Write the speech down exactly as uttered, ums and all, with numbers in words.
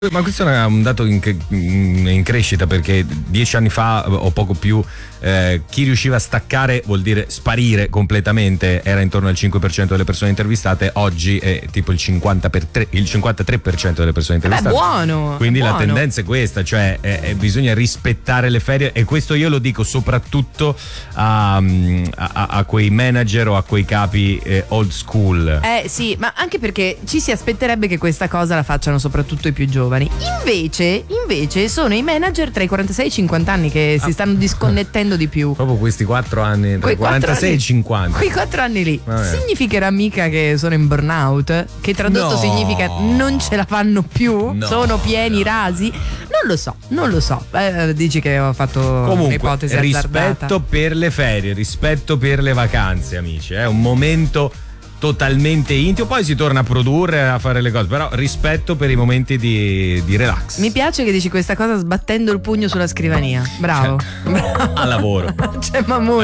Ma questo è un dato in, in crescita, perché dieci anni fa o poco più eh, chi riusciva a staccare vuol dire sparire completamente era intorno al cinque per cento delle persone intervistate. Oggi è tipo il cinquanta per tre, il cinquantatré per cento delle persone intervistate. Beh, buono. Quindi buono. La tendenza è questa, cioè eh, eh, bisogna rispettare le ferie, e questo io lo dico soprattutto a, a, a quei manager o a quei capi eh, old school. Eh sì, ma anche perché ci si aspetterebbe che questa cosa la facciano soprattutto i più giovani. Invece, invece sono i manager tra i quarantasei e i cinquanta anni che si stanno disconnettendo di più. Proprio questi quattro anni, tra i quarantasei e i cinquanta. Quei quattro anni lì. Vabbè. Significherà mica che sono in burnout? Che tradotto No. significa non ce la fanno più? No, sono pieni no. rasi? Non lo so, non lo so. Eh, dici che ho fatto Comunque, un'ipotesi azzardata. rispetto per le ferie, rispetto per le vacanze, amici. È un momento totalmente intimo, poi si torna a produrre, a fare le cose, però rispetto per i momenti di, di relax. Mi piace che dici questa cosa sbattendo il pugno sulla scrivania. Bravo. Cioè, a lavoro. C'è Mahmood.